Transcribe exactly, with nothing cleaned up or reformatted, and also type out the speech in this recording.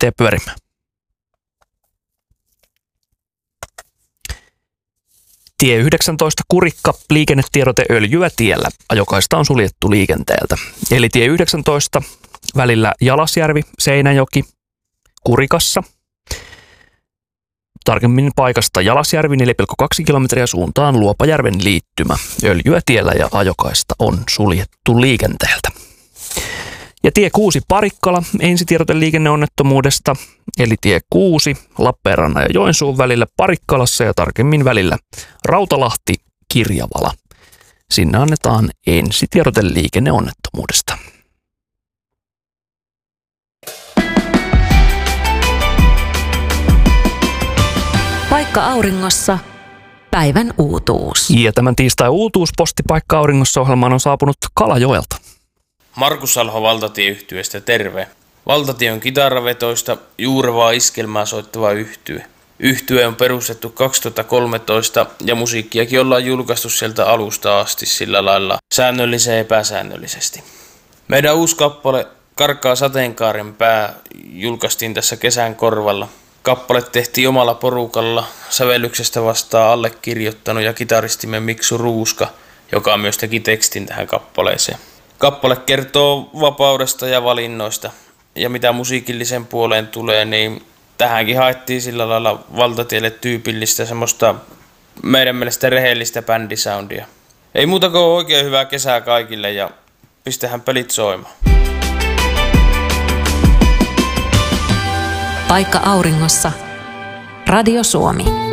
lähtee pyörimään. Tie yhdeksäntoista Kurikka, liikennetiedote öljyä tiellä. Ajokaista on suljettu liikenteeltä. Eli tie yhdeksäntoista välillä Jalasjärvi, Seinäjoki, Kurikassa. Tarkemmin paikasta Jalasjärvi neljä pilkku kaksi kilometriä suuntaan Luopajärven liittymä. Öljyä tiellä ja ajokaista on suljettu liikenteeltä. Ja tie kuusi Parikkala, ensitiedote liikenneonnettomuudesta, eli tie kuusi Lappeenrannan ja Joensuun välillä Parikkalassa ja tarkemmin välillä Rautalahti, Kirjavala. Sinne annetaan ensitiedote liikenneonnettomuudesta. Paikka auringossa, päivän uutuus. Ja tämän tiistai uutuusposti Paikka auringossa -ohjelmaan on saapunut Kalajoelta. Markus Salho valtatieyhtyeestä terve. Valtatie on kitaravetoista, juurevaa iskelmää soittava yhtye. Yhtye on perustettu kaksituhattakolmetoista ja musiikkiakin ollaan julkaistu sieltä alusta asti sillä lailla säännöllisen ja epäsäännöllisesti. Meidän uusi kappale Karkaa sateenkaaren pää julkaistiin tässä kesän korvalla. Kappale tehtiin omalla porukalla, sävellyksestä vastaa allekirjoittanut ja kitaristimme Miksu Ruuska, joka myös teki tekstin tähän kappaleeseen. Kappale kertoo vapaudesta ja valinnoista, ja mitä musiikillisen puoleen tulee, niin tähänkin haettiin sillä lailla valtatielle tyypillistä semmoista meidän mielestä rehellistä bändisoundia. Ei muuta kuin oikein hyvää kesää kaikille ja pistähän pelit soimaan. Paikka auringossa. Radio Suomi.